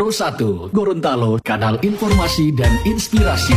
Pro 1 Gorontalo, kanal informasi dan inspirasi.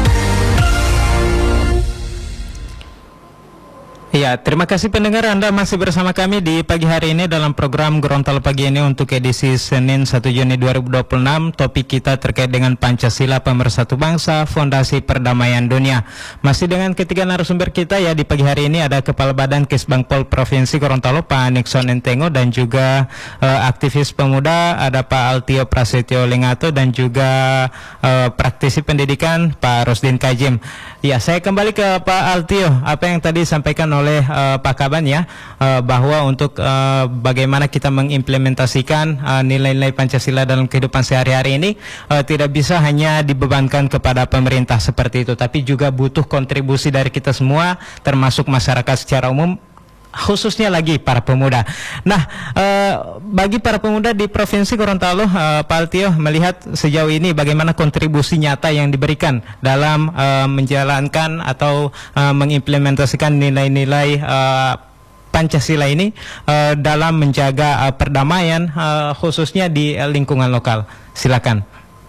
Ya, terima kasih pendengar, Anda masih bersama kami di pagi hari ini dalam program Gorontalo Pagi ini untuk edisi Senin 1 Juni 2026. Topik kita terkait dengan Pancasila Pemersatu Bangsa, Fondasi Perdamaian Dunia. Masih dengan ketiga narasumber kita ya di pagi hari ini, ada Kepala Badan Kesbangpol Provinsi Gorontalo Pak Nixon Entengo, dan juga aktivis pemuda ada Pak Altio Prasetyo Lingato, dan juga praktisi pendidikan Pak Rosdin Kajim. Ya, saya kembali ke Pak Altio. Apa yang tadi disampaikan oleh Pak Kaban ya, bahwa untuk bagaimana kita mengimplementasikan nilai-nilai Pancasila dalam kehidupan sehari-hari ini tidak bisa hanya dibebankan kepada pemerintah seperti itu, tapi juga butuh kontribusi dari kita semua, termasuk masyarakat secara umum, khususnya lagi para pemuda. Nah, bagi para pemuda di Provinsi Gorontalo, Pak Altio melihat sejauh ini bagaimana kontribusi nyata yang diberikan dalam menjalankan atau mengimplementasikan nilai-nilai Pancasila ini dalam menjaga perdamaian, khususnya di lingkungan lokal. Silakan.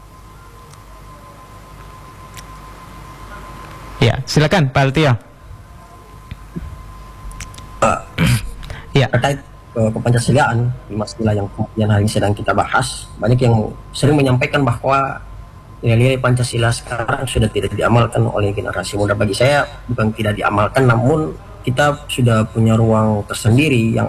Ya, silakan Pak Altio. Ya. Terkait kepancasilaan, Pancasila yang kemudian hari ini sedang kita bahas, banyak yang sering menyampaikan bahwa nilai-nilai Pancasila sekarang sudah tidak diamalkan oleh generasi muda. Bagi saya bukan tidak diamalkan, namun kita sudah punya ruang tersendiri yang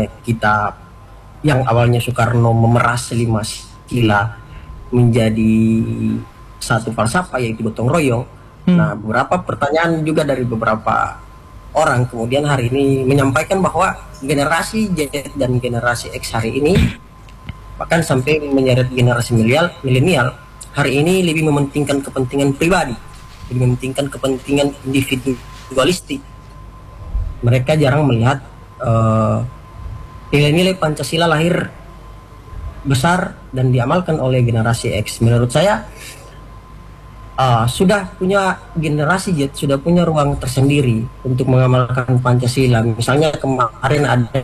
awalnya Soekarno memeras 5 sila menjadi satu falsafah, yaitu gotong royong. Nah, beberapa pertanyaan juga dari beberapa orang kemudian hari ini menyampaikan bahwa generasi Z dan generasi X hari ini, bahkan sampai menyeret generasi milenial hari ini lebih mementingkan kepentingan pribadi, lebih mementingkan kepentingan individualistik. Mereka jarang melihat nilai-nilai Pancasila lahir besar dan diamalkan oleh generasi X. Menurut saya sudah punya generasi Z, sudah punya ruang tersendiri untuk mengamalkan Pancasila. Misalnya kemarin ada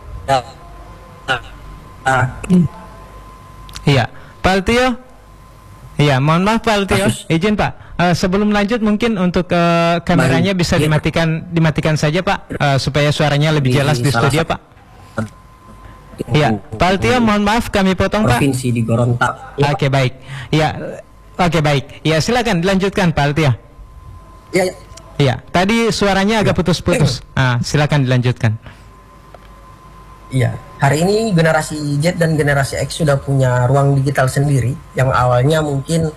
iya, Pak Altio. Iya, mohon maaf Pak Altio, izin Pak. Sebelum lanjut mungkin untuk kameranya bisa dimatikan saja Pak, supaya suaranya lebih jelas di studio Pak. Iya, Pak Altio, mohon maaf kami potong Pak. Provinsi di Gorontalo. Oke, baik. Iya. Oke, baik. Ya, silakan dilanjutkan Pak Altio. Iya. Iya, tadi suaranya agak putus-putus. Silakan dilanjutkan. Iya, hari ini generasi Z dan generasi X sudah punya ruang digital sendiri yang awalnya mungkin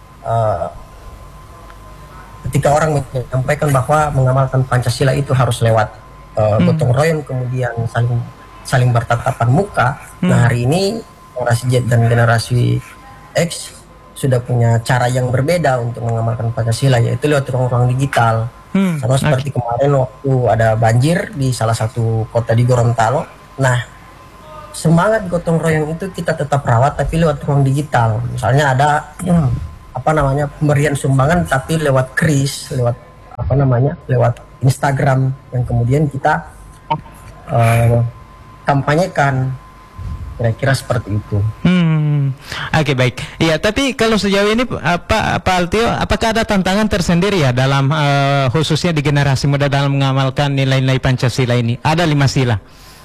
ketika orang menyampaikan bahwa mengamalkan Pancasila itu harus lewat gotong royong, kemudian saling bertatapan muka. Nah, hari ini generasi Z dan generasi X sudah punya cara yang berbeda untuk mengamalkan Pancasila, yaitu lewat ruang-ruang digital. Sama seperti kemarin waktu ada banjir di salah satu kota di Gorontalo. Nah, semangat gotong royong itu kita tetap rawat tapi lewat ruang digital. Misalnya ada pemberian sumbangan tapi lewat kris, lewat lewat Instagram yang kemudian kita kampanyekan. Kira-kira seperti itu. Oke, baik. Ya, tapi kalau sejauh ini Pak Altio, apakah ada tantangan tersendiri ya dalam khususnya di generasi muda dalam mengamalkan nilai-nilai Pancasila ini? Ada 5 sila.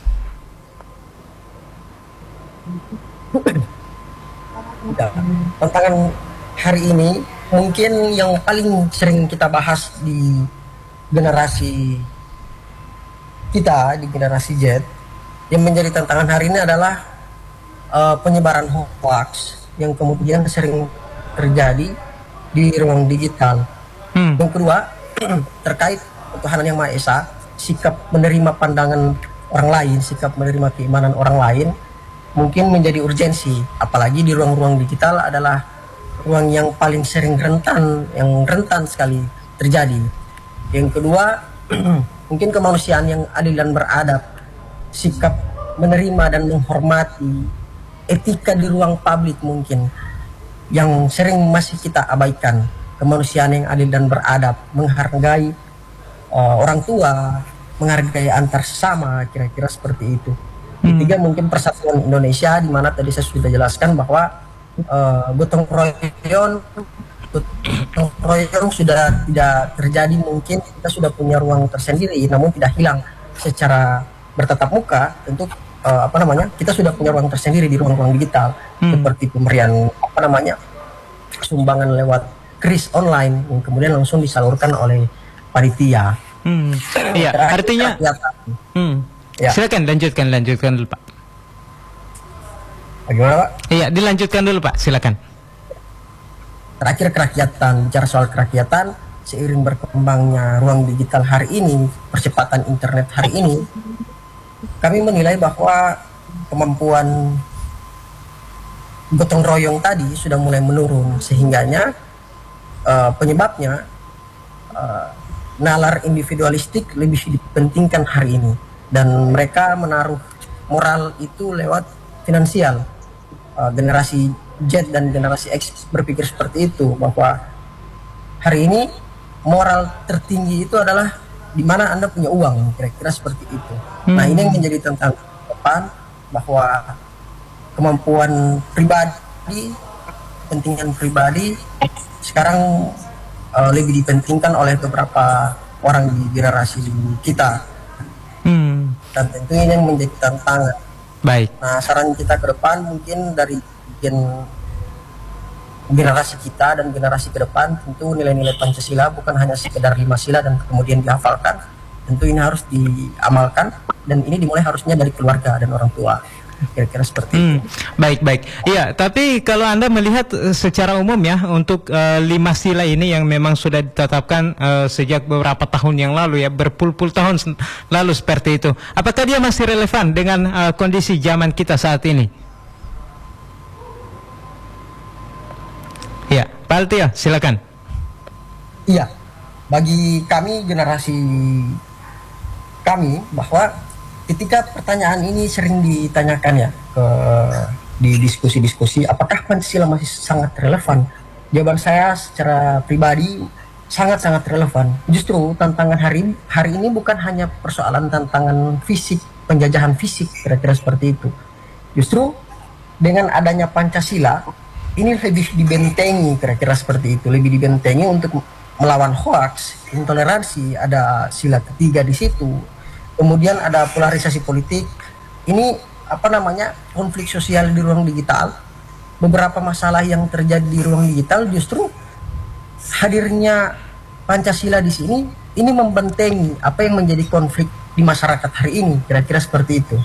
Tantangan hari ini mungkin yang paling sering kita bahas di generasi kita, di generasi Z, yang menjadi tantangan hari ini adalah penyebaran hoax yang kemudian sering terjadi di ruang digital. Yang kedua, terkait Tuhan Yang Maha Esa, sikap menerima pandangan orang lain, sikap menerima keimanan orang lain mungkin menjadi urgensi, apalagi di ruang-ruang digital adalah ruang yang paling sering yang rentan sekali terjadi. Yang kedua, mungkin kemanusiaan yang adil dan beradab, sikap menerima dan menghormati, etika di ruang publik mungkin yang sering masih kita abaikan. Kemanusiaan yang adil dan beradab, menghargai orang tua, menghargai antar sesama, kira-kira seperti itu. Ketiga mungkin persatuan Indonesia, di mana tadi saya sudah jelaskan bahwa gotong royong sudah tidak terjadi. Mungkin kita sudah punya ruang tersendiri, namun tidak hilang secara bertatap muka. Tentu kita sudah punya ruang tersendiri di ruang-ruang digital, seperti pemberian sumbangan lewat kris online yang kemudian langsung disalurkan oleh panitia. Iya, artinya ya. Silakan lanjutkan dulu Pak. Bagaimana Pak? Iya, dilanjutkan dulu Pak, silakan. Terakhir kerakyatan, bicara soal kerakyatan, seiring berkembangnya ruang digital hari ini, percepatan internet hari ini, kami menilai bahwa kemampuan gotong royong tadi sudah mulai menurun, sehingganya penyebabnya nalar individualistik lebih dipentingkan hari ini, dan mereka menaruh moral itu lewat finansial. Generasi Z dan generasi X berpikir seperti itu, bahwa hari ini moral tertinggi itu adalah di mana Anda punya uang, kira-kira seperti itu. Nah, ini yang menjadi tantangan depan, bahwa kemampuan pribadi, kepentingan pribadi sekarang lebih dipentingkan oleh beberapa orang di generasi kita. Dan tentu ini yang menjadi tantangan. Baik. Nah, saran kita ke depan mungkin dari generasi kita dan generasi ke depan, tentu nilai-nilai Pancasila bukan hanya sekedar 5 sila dan kemudian dihafalkan. Tentu ini harus diamalkan, dan ini dimulai harusnya dari keluarga dan orang tua. Kira-kira seperti itu. Baik. Iya, tapi kalau Anda melihat secara umum ya, untuk 5 sila ini yang memang sudah ditetapkan sejak beberapa tahun yang lalu ya, berpuluh-puluh tahun lalu seperti itu, apakah dia masih relevan dengan kondisi zaman kita saat ini? Ya, Pak Altio, silakan. Iya, bagi kami, generasi kami, bahwa ketika pertanyaan ini sering ditanyakan ya di diskusi-diskusi, apakah Pancasila masih sangat relevan? Jawaban saya secara pribadi sangat-sangat relevan. Justru tantangan hari ini bukan hanya persoalan tantangan fisik, penjajahan fisik, kira-kira seperti itu. Justru dengan adanya Pancasila ini lebih dibentengi, kira-kira seperti itu, lebih dibentengi untuk melawan hoaks, intoleransi. Ada sila ketiga di situ. Kemudian ada polarisasi politik. Ini konflik sosial di ruang digital. Beberapa masalah yang terjadi di ruang digital, justru hadirnya Pancasila di sini ini membentengi apa yang menjadi konflik di masyarakat hari ini. Kira-kira seperti itu.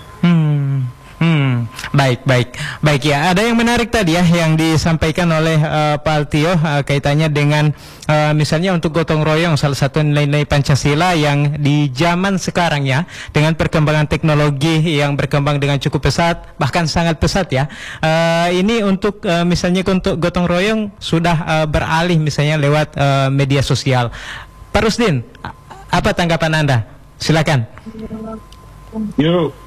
Baik ya. Ada yang menarik tadi ya yang disampaikan oleh Pak Altio kaitannya dengan misalnya untuk gotong royong, salah satu nilai-nilai Pancasila yang di zaman sekarang ya, dengan perkembangan teknologi yang berkembang dengan cukup pesat, bahkan sangat pesat ya. Ini untuk misalnya untuk gotong royong sudah beralih misalnya lewat media sosial. Pak Rusdin, apa tanggapan Anda? Silakan. Yuk.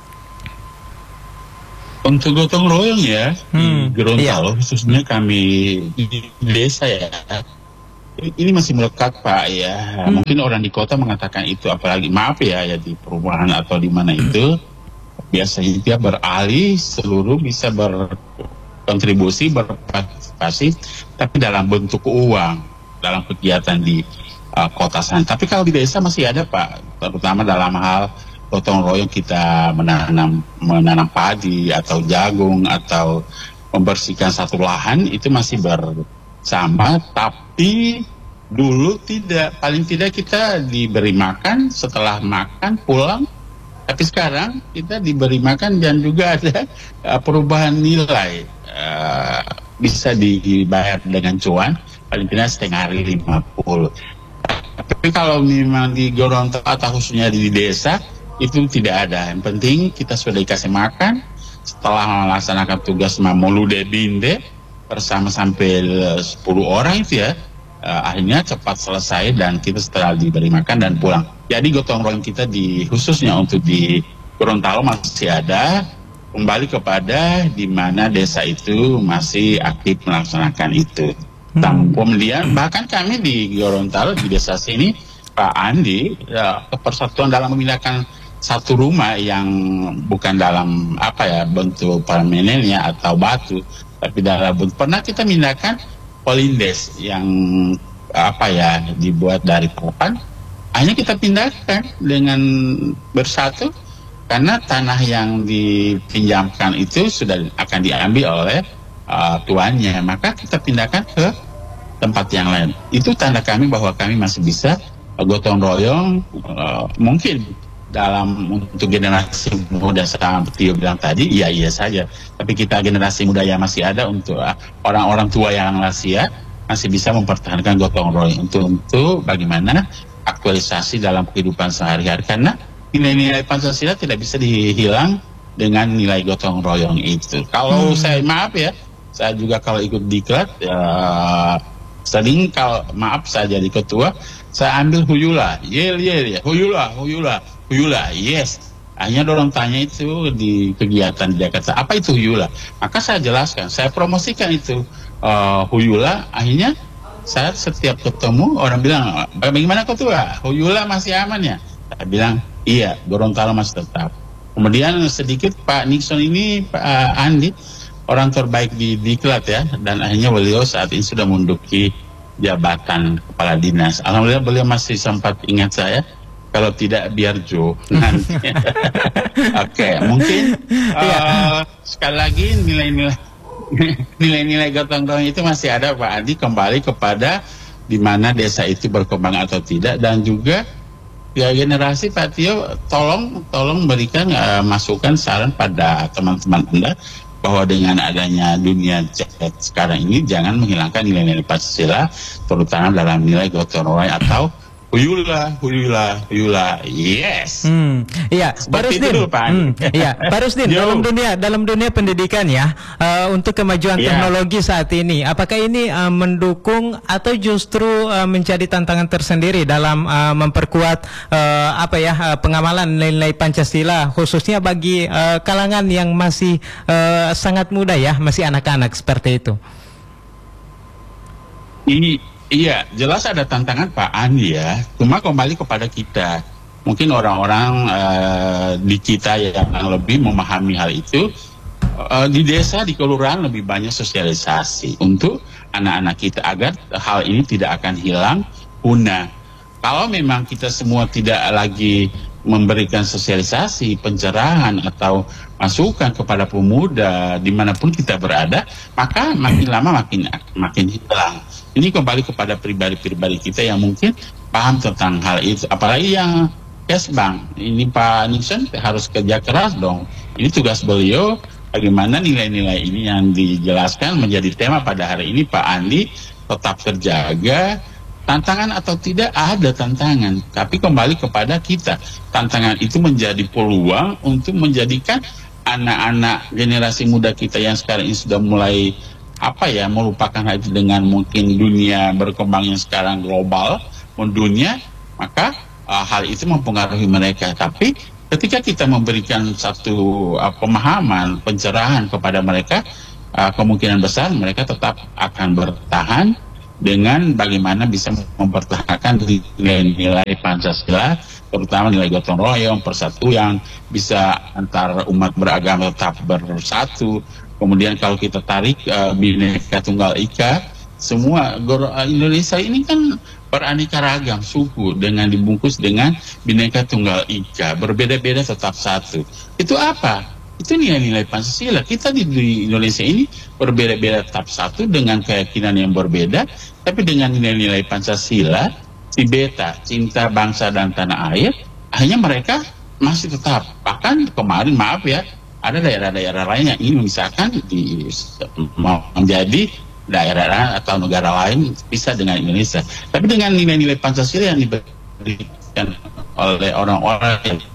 Untuk gotong royong ya di Gorontalo, khususnya kami di desa ya, ini masih melekat Pak ya. Mungkin orang di kota mengatakan itu, apalagi maaf ya di perumahan atau di mana itu, biasanya dia beralih seluruh bisa berkontribusi, berpartisipasi, tapi dalam bentuk uang, dalam kegiatan di kota sana. Tapi kalau di desa masih ada Pak, terutama dalam hal gotong royong kita menanam padi atau jagung atau membersihkan satu lahan, itu masih bersama. Tapi dulu paling tidak kita diberi makan, setelah makan pulang. Tapi sekarang kita diberi makan dan juga ada perubahan nilai, bisa dibayar dengan cuan, paling tidak setengah hari 50. Tapi kalau memang di Gorontalo atau khususnya di desa, itu tidak ada. Yang penting kita sudah dikasih makan, setelah melaksanakan tugas Mamolude Binde bersama sampai 10 orang itu ya, akhirnya cepat selesai dan kita setelah diberi makan dan pulang. Jadi gotong royong kita khususnya untuk di Gorontalo masih ada, kembali kepada di mana desa itu masih aktif melaksanakan itu. Dan kemudian bahkan kami di Gorontalo, di desa sini Pak Andi, kepersatuan dalam memindahkan satu rumah yang bukan dalam bentuk permanennya atau batu, tapi dalam pernah kita mindahkan Polindes yang dibuat dari papan, akhirnya kita pindahkan dengan bersatu karena tanah yang dipinjamkan itu sudah akan diambil oleh tuannya, maka kita pindahkan ke tempat yang lain. Itu tanda kami bahwa kami masih bisa gotong royong, mungkin untuk generasi muda seperti Tio bilang tadi, iya saja. Tapi kita generasi muda yang masih ada, untuk orang-orang tua yang lansia masih bisa mempertahankan gotong royong untuk bagaimana aktualisasi dalam kehidupan sehari-hari. Karena nilai-nilai Pancasila tidak bisa dihilang dengan nilai gotong royong itu. Kalau saya juga kalau ikut diklat, sering kalau saya jadi ketua, saya ambil huyula, huyula, yes. Akhirnya dorong tanya itu di kegiatan di Jakarta, apa itu huyula? Maka saya jelaskan, saya promosikan itu huyula. Akhirnya saya setiap ketemu orang bilang, bagaimana ketua? Huyula masih aman ya? Saya bilang, iya, Gorontalo masih tetap. Kemudian sedikit Pak Nixon ini, Pak Andi, orang terbaik di Diklat ya, dan akhirnya beliau saat ini sudah menduduki jabatan kepala dinas. Alhamdulillah beliau masih sempat ingat saya. Kalau tidak biar Jo nanti. Oke, mungkin sekali lagi nilai-nilai gotong royong itu masih ada Pak Adi, kembali kepada di mana desa itu berkembang atau tidak, dan juga ya generasi Pak Tio tolong berikan masukan saran pada teman-teman Anda bahwa dengan adanya dunia chat sekarang ini jangan menghilangkan nilai-nilai Pancasila, terutama dalam nilai gotong royong atau huyula, yes. Iya, Pak Rusdin. Iya, Pak Rusdin, dalam dunia pendidikan ya, untuk kemajuan teknologi saat ini, apakah ini mendukung atau justru menjadi tantangan tersendiri dalam memperkuat pengamalan nilai-nilai Pancasila, khususnya bagi kalangan yang masih sangat muda ya, masih anak-anak seperti itu? Iya, jelas ada tantangan Pak Andi ya. Cuma kembali kepada kita. Mungkin orang-orang di kita yang lebih memahami hal itu. Di desa, di kelurahan lebih banyak sosialisasi untuk anak-anak kita agar hal ini tidak akan hilang, punah. Kalau memang kita semua tidak lagi memberikan sosialisasi, pencerahan atau masukan kepada pemuda dimanapun kita berada, maka makin lama makin hilang. Ini kembali kepada pribadi-pribadi kita yang mungkin paham tentang hal itu. Apalagi yang Bang, ini Pak Nixon harus kerja keras dong. Ini tugas beliau, bagaimana nilai-nilai ini yang dijelaskan menjadi tema pada hari ini. Pak Andi tetap terjaga. Tantangan atau tidak, ada tantangan. Tapi kembali kepada kita. Tantangan itu menjadi peluang untuk menjadikan anak-anak generasi muda kita yang sekarang ini sudah mulai melupakan hal itu dengan mungkin dunia berkembang yang sekarang global, mendunia, maka hal itu mempengaruhi mereka. Tapi ketika kita memberikan satu pemahaman, pencerahan kepada mereka, kemungkinan besar mereka tetap akan bertahan dengan bagaimana bisa mempertahankan nilai-nilai Pancasila, terutama nilai gotong royong, persatuan, bisa antar umat beragama tetap bersatu. Kemudian kalau kita tarik Bhinneka Tunggal Ika, semua Indonesia ini kan beraneka ragam suku dengan dibungkus dengan Bhinneka Tunggal Ika, berbeda-beda tetap satu. Itu apa? Itu nilai-nilai Pancasila. Kita di Indonesia ini berbeda-beda tetap satu dengan keyakinan yang berbeda, tapi dengan nilai-nilai Pancasila, Tibeta, cinta bangsa dan tanah air, akhirnya mereka masih tetap. Bahkan kemarin ada daerah-daerah lain yang ingin memisahkan menjadi daerah atau negara lain bisa dengan Indonesia. Tapi dengan nilai-nilai Pancasila yang diberikan oleh orang-orang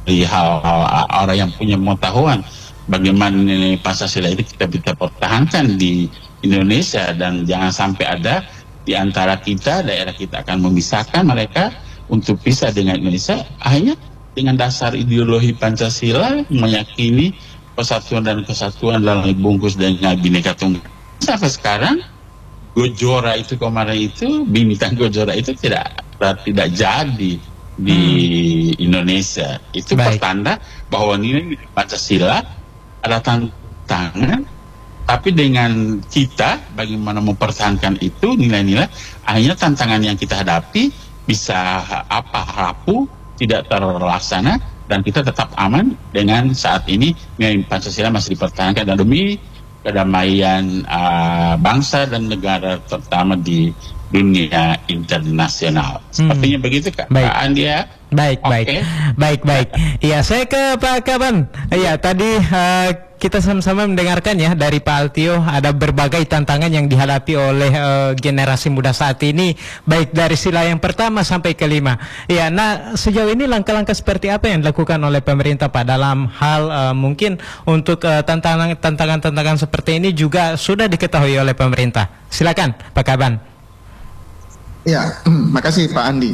orang yang punya pengetahuan bagaimana nilai Pancasila itu kita bisa pertahankan di Indonesia, dan jangan sampai ada di antara kita, daerah kita akan memisahkan mereka untuk pisah dengan Indonesia. Akhirnya dengan dasar ideologi Pancasila meyakini persatuan dan kesatuan dalam dibungkus dengan Bhinneka Tunggal. Sampai sekarang Gojora itu kemarin itu, bintang Gojora itu tidak jadi di Indonesia. Itu pertanda bahwa nilai Pancasila ada tantangan Tapi dengan kita bagaimana mempertahankan itu nilai-nilai, akhirnya tantangan yang kita hadapi bisa rapuh, tidak terlaksana, dan kita tetap aman dengan saat ini nilai Pancasila masih dipertahankan dan demi kedamaian bangsa dan negara, terutama di dunia internasional. Sepertinya begitu, Kak. Baik. Pak Andi ya. Baik, Okay. baik. Iya, saya ke Pak Kaban. Iya, tadi kita sama-sama mendengarkan ya dari Pak Altio, ada berbagai tantangan yang dihadapi oleh generasi muda saat ini, baik dari sila yang pertama sampai kelima. Iya, nah sejauh ini langkah-langkah seperti apa yang dilakukan oleh pemerintah Pak dalam hal mungkin untuk tantangan-tantangan seperti ini juga sudah diketahui oleh pemerintah. Silakan Pak Kaban. Ya, makasih Pak Andi.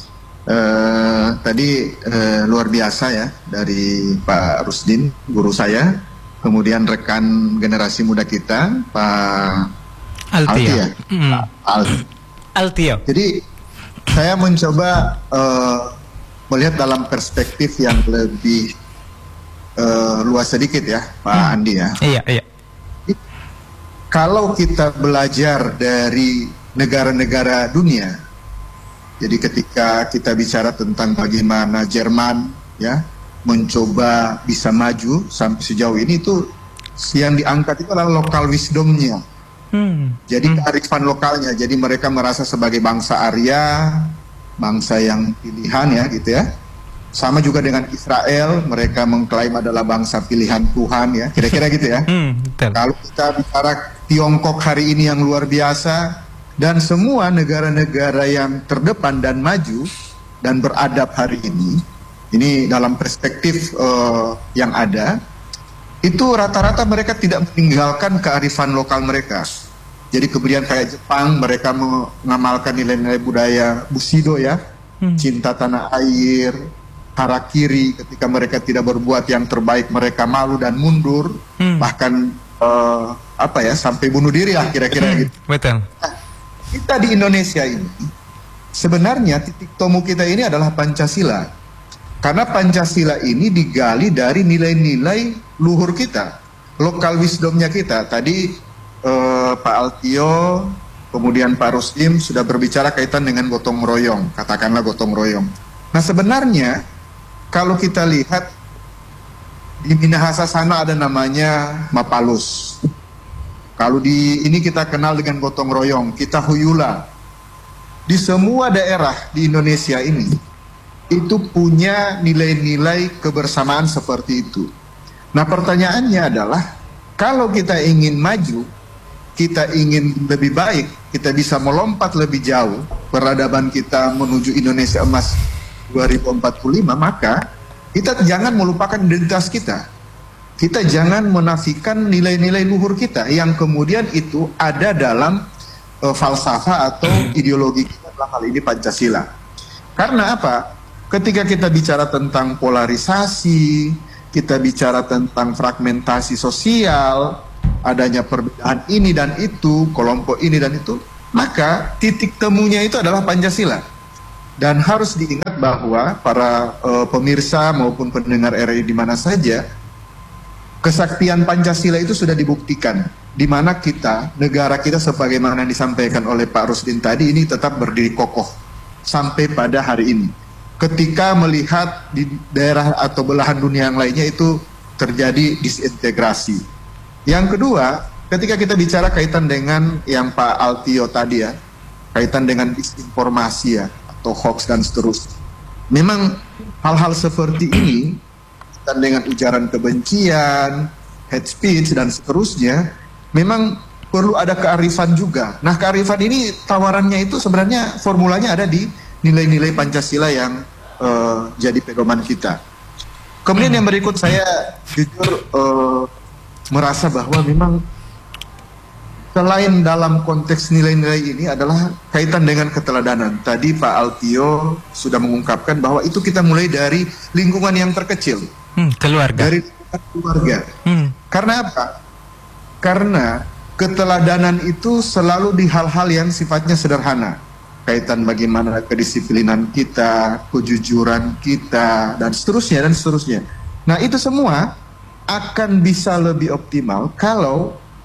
Tadi luar biasa ya dari Pak Rusdin, guru saya, kemudian rekan generasi muda kita, Pak Altio. Ya? Altio. Jadi saya mencoba melihat dalam perspektif yang lebih luas sedikit ya, Pak Andi ya. Iya. Kalau kita belajar dari negara-negara dunia, jadi ketika kita bicara tentang bagaimana Jerman ya mencoba bisa maju sampai sejauh ini, itu yang diangkat itu adalah local wisdomnya. Jadi kearifan lokalnya. Jadi mereka merasa sebagai bangsa Arya, bangsa yang pilihan ya gitu ya. Sama juga dengan Israel, mereka mengklaim adalah bangsa pilihan Tuhan ya. Kira-kira gitu ya. Kalau kita bicara Tiongkok hari ini yang luar biasa, dan semua negara-negara yang terdepan dan maju dan beradab hari ini dalam perspektif yang ada, itu rata-rata mereka tidak meninggalkan kearifan lokal mereka. Jadi kemudian kayak Jepang, mereka mengamalkan nilai-nilai budaya Bushido ya, cinta tanah air, harakiri, ketika mereka tidak berbuat yang terbaik mereka malu dan mundur, bahkan sampai bunuh diri lah kira-kira gitu. Betul. Nah, kita di Indonesia ini, sebenarnya titik temu kita ini adalah Pancasila. Karena Pancasila ini digali dari nilai-nilai luhur kita, lokal wisdomnya kita. Tadi Pak Altio, kemudian Pak Rusdim sudah berbicara kaitan dengan gotong royong, katakanlah gotong royong. Nah sebenarnya, kalau kita lihat, di Minahasa sana ada namanya Mapalus. Kalau di ini kita kenal dengan gotong royong, kita huyula. Di semua daerah di Indonesia ini, itu punya nilai-nilai kebersamaan seperti itu. Nah pertanyaannya adalah, kalau kita ingin maju, kita ingin lebih baik, kita bisa melompat lebih jauh, peradaban kita menuju Indonesia Emas 2045, maka kita jangan melupakan identitas kita. Kita jangan menafikan nilai-nilai luhur kita yang kemudian itu ada dalam falsafah atau ideologi kita, dalam hal ini Pancasila. Karena apa? Ketika kita bicara tentang polarisasi, kita bicara tentang fragmentasi sosial, adanya perbedaan ini dan itu, kelompok ini dan itu, maka titik temunya itu adalah Pancasila. Dan harus diingat bahwa para pemirsa maupun pendengar RRI di mana saja, kesaktian Pancasila itu sudah dibuktikan, di mana kita, negara kita sebagaimana disampaikan oleh Pak Rusdin tadi, ini tetap berdiri kokoh sampai pada hari ini. Ketika melihat di daerah atau belahan dunia yang lainnya itu terjadi disintegrasi. Yang kedua, ketika kita bicara kaitan dengan yang Pak Altio tadi ya, kaitan dengan disinformasi ya, atau hoax dan seterusnya. Memang hal-hal seperti ini, dan dengan ujaran kebencian, hate speech dan seterusnya, memang perlu ada kearifan juga. Nah kearifan ini tawarannya itu sebenarnya formulanya ada di nilai-nilai Pancasila yang jadi pedoman kita. Kemudian yang berikut, saya jujur merasa bahwa memang selain dalam konteks nilai-nilai ini adalah kaitan dengan keteladanan. Tadi Pak Altio sudah mengungkapkan bahwa itu kita mulai dari lingkungan yang terkecil. Keluarga. Dari keluarga. Karena apa? Karena keteladanan itu selalu di hal-hal yang sifatnya sederhana. Kaitan bagaimana kedisiplinan kita, kejujuran kita, dan seterusnya, dan seterusnya. Nah itu semua akan bisa lebih optimal kalau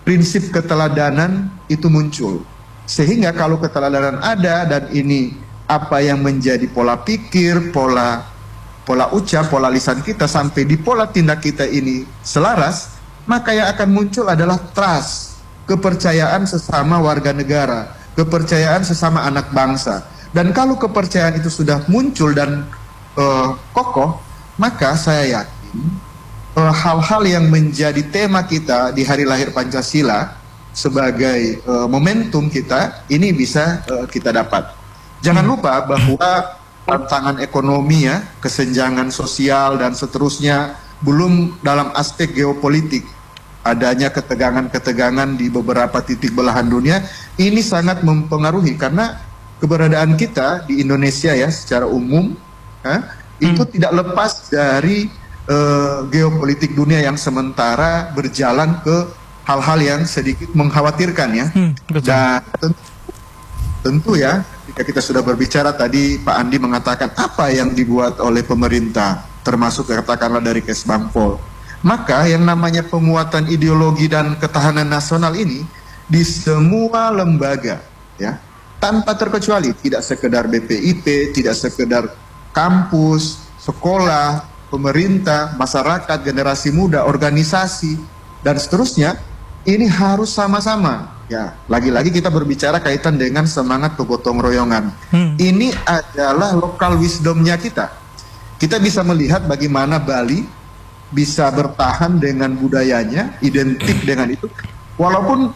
prinsip keteladanan itu muncul. Sehingga kalau keteladanan ada dan ini apa yang menjadi pola pikir, pola ucap, pola lisan kita sampai di pola tindak kita ini selaras, maka yang akan muncul adalah trust, kepercayaan sesama warga negara, kepercayaan sesama anak bangsa. Dan kalau kepercayaan itu sudah muncul dan kokoh, maka saya yakin hal-hal yang menjadi tema kita di hari lahir Pancasila sebagai momentum kita ini bisa kita dapat. Jangan lupa bahwa tantangan ekonomi ya, kesenjangan sosial dan seterusnya, belum dalam aspek geopolitik, adanya ketegangan-ketegangan di beberapa titik belahan dunia, ini sangat mempengaruhi karena keberadaan kita di Indonesia ya secara umum itu tidak lepas dari geopolitik dunia yang sementara berjalan ke hal-hal yang sedikit mengkhawatirkan ya. Dan tentu ya, ketika kita sudah berbicara tadi Pak Andi mengatakan apa yang dibuat oleh pemerintah, termasuk katakanlah dari Kesbangpol, maka yang namanya penguatan ideologi dan ketahanan nasional ini di semua lembaga ya, tanpa terkecuali, tidak sekedar BPIP, tidak sekedar kampus, sekolah, pemerintah, masyarakat, generasi muda, organisasi dan seterusnya, ini harus sama-sama. Ya, lagi-lagi kita berbicara kaitan dengan semangat kegotong royongan. Ini adalah lokal wisdomnya kita. Kita bisa melihat bagaimana Bali bisa bertahan dengan budayanya, identik dengan itu, walaupun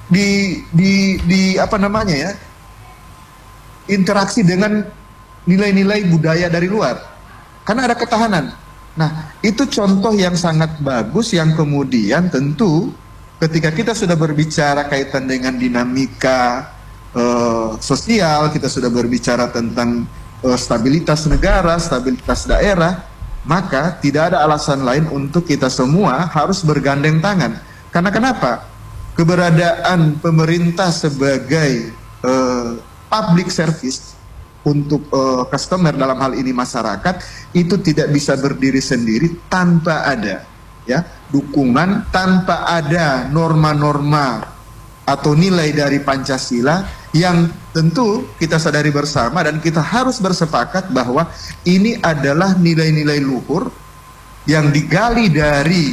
di apa namanya ya, interaksi dengan nilai-nilai budaya dari luar, karena ada ketahanan. Nah, itu contoh yang sangat bagus yang kemudian tentu ketika kita sudah berbicara kaitan dengan dinamika sosial, kita sudah berbicara tentang stabilitas negara, stabilitas daerah, maka tidak ada alasan lain untuk kita semua harus bergandeng tangan. Karena kenapa? Keberadaan pemerintah sebagai public service untuk customer, dalam hal ini masyarakat, itu tidak bisa berdiri sendiri tanpa ada ya dukungan, tanpa ada norma-norma atau nilai dari Pancasila yang tentu kita sadari bersama dan kita harus bersepakat bahwa ini adalah nilai-nilai luhur yang digali dari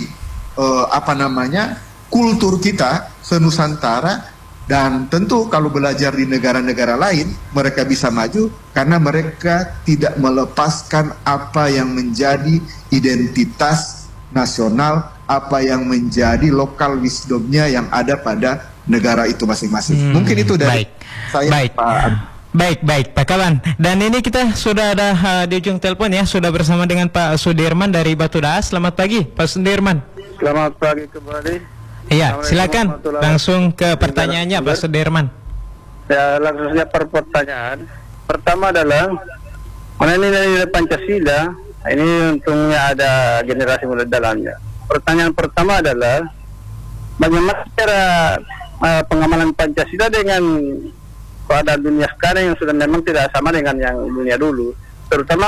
kultur kita senusantara. Dan tentu kalau belajar di negara-negara lain, mereka bisa maju karena mereka tidak melepaskan apa yang menjadi identitas nasional, apa yang menjadi lokal wisdomnya yang ada pada negara itu masing-masing. Mungkin itu dari saya, Pak. Baik Pak Kawan. Dan ini kita sudah ada di ujung telepon ya, sudah bersama dengan Pak Sudirman dari Batu Das. Selamat pagi Pak Sudirman. Selamat pagi kembali. Iya, silakan langsung ke pertanyaannya Pak Sudirman. Ya, langsung saja pertanyaan. Pertama adalah mengenai nilai Pancasila, ini untungnya ada generasi muda dalamnya. Pertanyaan pertama adalah bagaimana cara pengamalan Pancasila dengan keadaan dunia sekarang yang sudah memang tidak sama dengan yang dunia dulu, terutama